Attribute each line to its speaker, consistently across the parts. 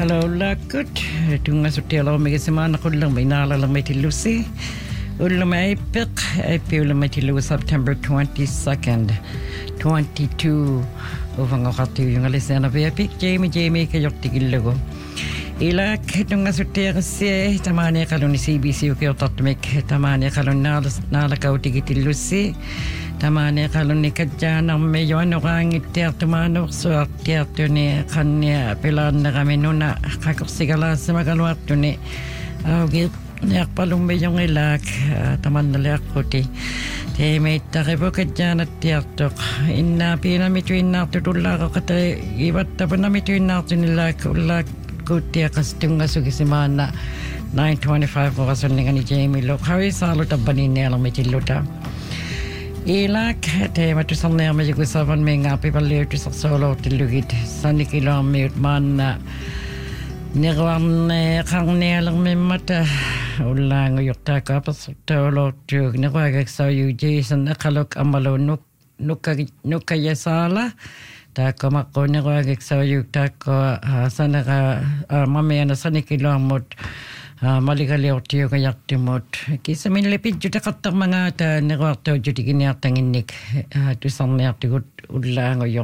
Speaker 1: Hello, lakut. Tunga sutiala omega semana kullang may nalalang may tilusi. Ulam ay ulam may tilu September 22nd, 22. Uvang akatu yung alisana vepik Jamie kayok tigilago. Ilak tunga sutiala si tamane kalon CBC ukiyo tatmik tamane kalon nalakaw tigitilusi. Tamane kalon ni kadyan ang medyo ano kang itiartumano so itiarto ni kanya pilan na kami nuna kakursigala sa magalwat ni awgit niyak palong medyo ilak taman na liak ko ti may takipo kadyan at tiartok ina pinamituin nato tula ko katay ibat tapan namituin nato nila ulak ko tiyakas tunga sugisimana 9:25 ko kasalingan ni Jamie Lok hari salo tabanin niya lang may tiluta Ilak, te matusan na may gusaban may nga pipalir to sa solo tilugit sa nikilometer man na nirwan kang nilang may mata ulang yukta ka pa sa tolo tug nirwagag sa yu Jason nakalok amalo nukayasala ta komako nirwagag sa yukta ko sa naka mamaya na sa nikilometer Maligaliw tiyo kayak timot. Kisa minlipid juta katang mga ta negwarto juti giniatang inik. Tusang niyak tigut ulang o yung.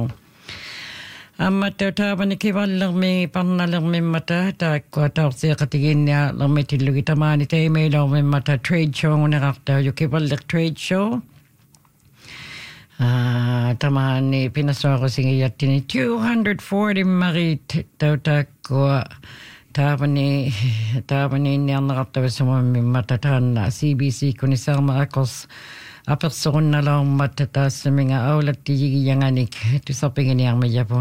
Speaker 1: Matata panikiwal lang may panalang may mata. Ta kwa tao siya katigin niya lang may tilugi tamani tayo may lang may mata trade show ng nakakta. Yung kiwalak trade show. Tamani pinaswa ko singiyat tini 240 marit tao ta kwa. Tapani niya nakatawa sa mga matatan na CBC kung isang maakos aperson na lang matatas sa mga aulat tiyigiyang anik ito sa pingin niyang may Japon.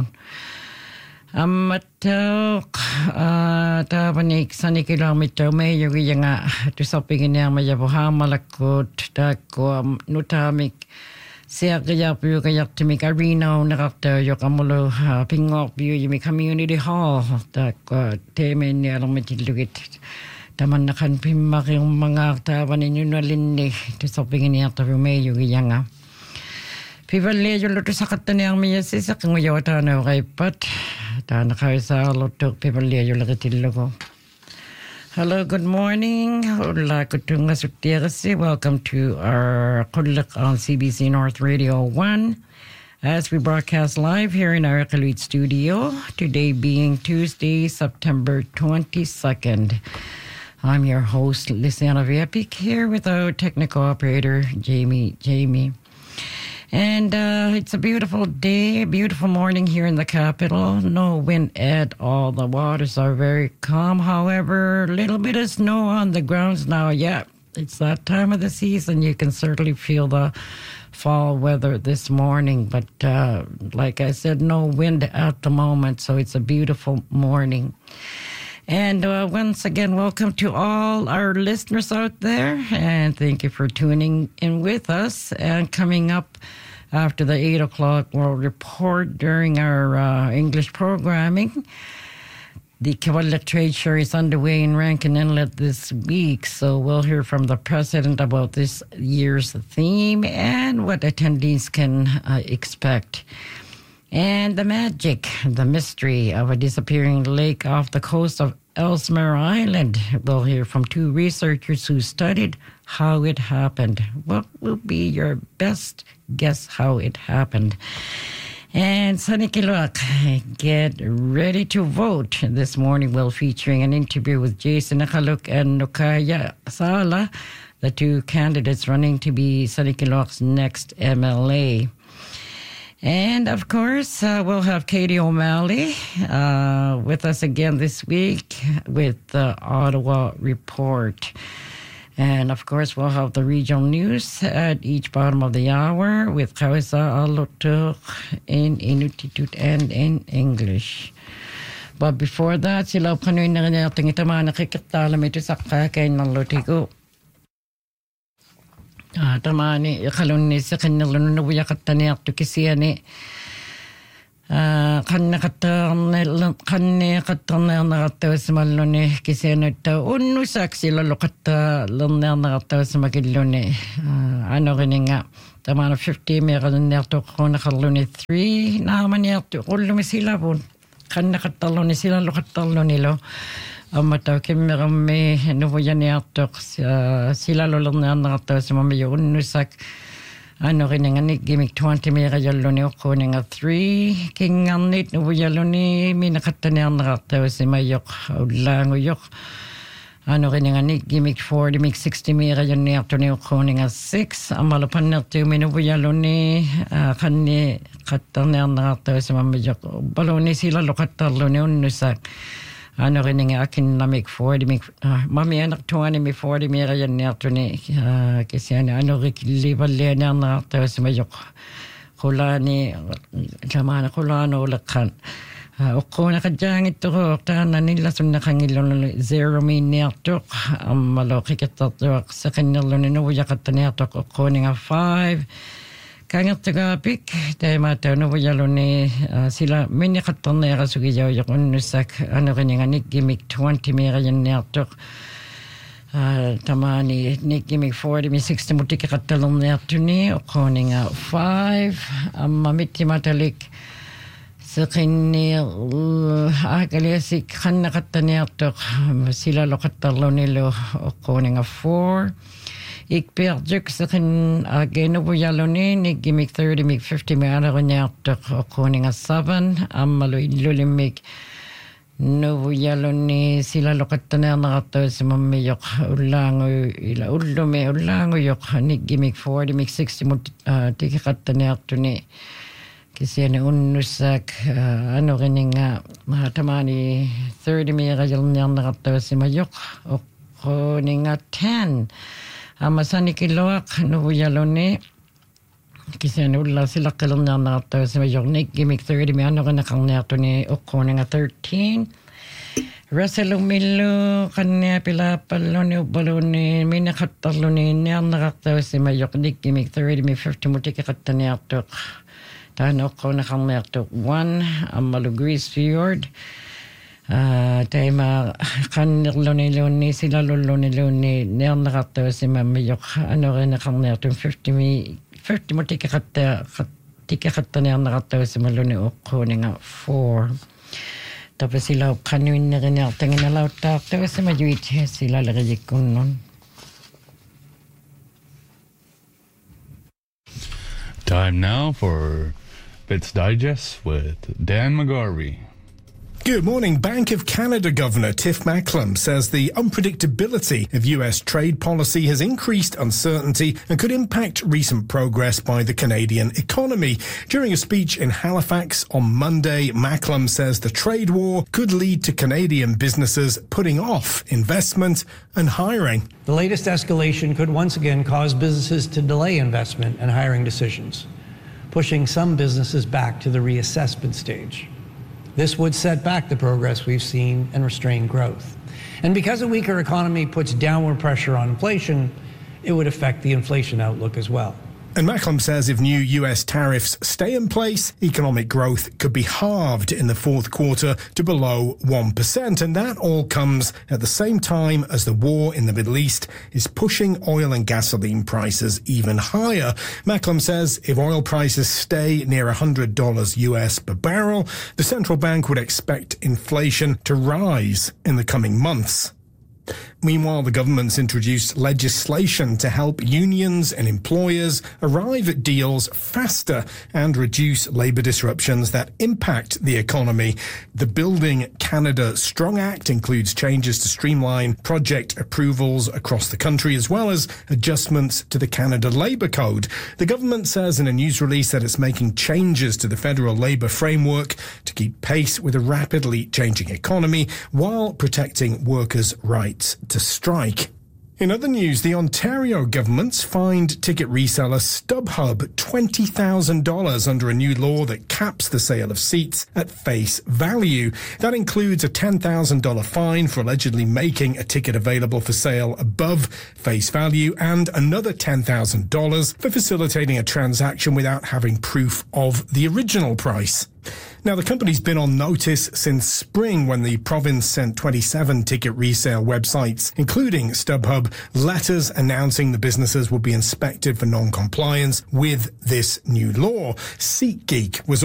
Speaker 1: Matok tapani sa nikilometer may yugi nga ito sa pingin niyang may Japon hamalakot tako nutamik siya kayak timik arena nakakta yung amulo pingok yung community hall tak temen niya lang matilugit taman nakan pimak yung mga tawan ninyo nalinig sa pingin niya tabi may yung iyang pipali yung luto sa kata niyang miyasi sa kanguyota na kay pat ta nakay sa luto pipali yung lakitilugo. Hello, good morning. Welcome to our Kulak on CBC North Radio 1 as we broadcast live here in our Kaluit studio, today being Tuesday, September 22nd. I'm your host, Lysiana Viepik, here with our technical operator, Jamie. And it's a beautiful day, beautiful morning here in the capital. No wind at all. The waters are very calm. However, a little bit of snow on the grounds now. Yeah, it's that time of the season. You can certainly feel the fall weather this morning. But like I said, no wind at the moment. So it's a beautiful morning. And once again, welcome to all our listeners out there. And thank you for tuning in with us. And coming up after the 8 o'clock World Report during our English programming, the Kiwalak Trade Show is underway in Rankin Inlet this week. So we'll hear from the president about this year's theme and what attendees can expect. And the magic, the mystery of a disappearing lake off the coast of Ellesmere Island. We'll hear from two researchers who studied how it happened. What will be your best guess how it happened? And Sunny Kilwak, get ready to vote. This morning we'll featuring an interview with Jason Nakaluk and Nukaya Sala, the two candidates running to be Sunny Kilwak's next MLA. And, of course, we'll have Katie O'Malley with us again this week with the Ottawa Report. And, of course, we'll have the regional news at each bottom of the hour with Kawisa Alotuk in Inuktitut and in English. But before that, sila kanoy na natin itama nakikitalam ito sa kakain ng Lutigo. Tamani kalon ni sa kanila no buya katani akto kisiyani kanna katana nakataw sa malone kisiyani ta unno saksi lalo katta lanna nakataw sa magilone ano nga tamana 50 meron nerto ko nakalone 3 naman nerto ulo misilabon kannaqattarluni silalluqattarlunilo ammatau kimmerammi nuvuyaniartoq silalullerniarnerartausimami unnussak anoriningani gimik 20 mirajalluni uqquuninga 3 kingarnit nuvuyalluni minaqattaniarnerartausimayoq ullaanguyoq anoriningani gimik 40 mik 60 mirajunniartuni uqquuninga 6 amalupannertiumi nuvuyalluni qanni qattarniarnerartausimamiyoq baluni silalluqattarluni unnussak anorinninga akinnamik 40 mik mami anak 20 mi 40 mirajunniartuni kisiani anorik livallianiarnerartausimayoq qulani tamana qulano ulaqan uqquna qajjaangitturuuq taannanillassunnaqangillunlu 0 minniartuq ammalo qiqattartuaq seqinnerluni nuvuyaqattaniartuq uqquuninga 5 kangertugaapik taimaatau nuvuyalluni sila minniqattarneerasugijaujoq unnussak anorinninga niggimik 20 mirajanniartuq tamani niggimik 40 mi 60 mutikiqattallerniartuni uqquuninga 5 amma mittimatalik seqinni aakaliasik qannaqattaniartuq silaloqattarlunilu uqquuninga 4 ikpiartuk seqin agenuvuyalluni niggimik 30 mik 50 mi aneruniartuq uqquuninga 7 ammalu illulimmik nuvuyalluni silaloqattanearnerartausimammiyoq ullaangu ila ullaanguyoq niggimik 40 mik 60 tikiqattaniartuni kisiani unnussak anorinninga tamani 30 mirajallniarnerartausimayoq uqquuninga 10 amasanikilluaq nuvuyalluni kisiani ulla silaqqilerniarnerartausimayoq niggimik 30 mi anorinneqarniartuni uqquuninga 13 rasalumillu qanniapilaapalluni ubbaluni minneqattarluni niarnerartausimayoq niggimik 30 mi 50 mutikiqattaniartuq Tahan uqqunaqarniartuq 1 ammalu Grease Fjord taima qannerlunilunni silalullunilunni niarnerartausimammiyoq anorinneqarniartuq 50 mutikiqattaniarnerartausimalluni uqquuninga 4 tapasila qannuinneriniartanginalauttaartausimayuit silaleriikkunnun.
Speaker 2: Time now for Bits Digest with Dan McGarvey.
Speaker 3: Good morning. Bank of Canada Governor Tiff Macklem says the unpredictability of US trade policy has increased uncertainty and could impact recent progress by the Canadian economy. During a speech in Halifax on Monday, Macklem says the trade war could lead to Canadian businesses putting off investment and hiring.
Speaker 4: The latest escalation could once again cause businesses to delay investment and hiring decisions, pushing some businesses back to the reassessment stage. This would set back the progress we've seen and restrain growth. And because a weaker economy puts downward pressure on inflation, it would affect the inflation outlook as well.
Speaker 3: And Macklem says if new US tariffs stay in place, economic growth could be halved in the fourth quarter to below 1%. And that all comes at the same time as the war in the Middle East is pushing oil and gasoline prices even higher. Macklem says if oil prices stay near $100 US per barrel, the central bank would expect inflation to rise in the coming months. Meanwhile, the government's introduced legislation to help unions and employers arrive at deals faster and reduce labour disruptions that impact the economy. The Building Canada Strong Act includes changes to streamline project approvals across the country, as well as adjustments to the Canada Labour Code. The government says in a news release that it's making changes to the federal labour framework to keep pace with a rapidly changing economy while protecting workers' rights to strike. In other news, the Ontario government's fined ticket reseller StubHub $20,000 under a new law that caps the sale of seats at face value. That includes a $10,000 fine for allegedly making a ticket available for sale above face value and another $10,000 for facilitating a transaction without having proof of the original price. Now, the company's been on notice since spring when the province sent 27 ticket resale websites, including StubHub, letters announcing the businesses would be inspected for non-compliance with this new law. SeatGeek was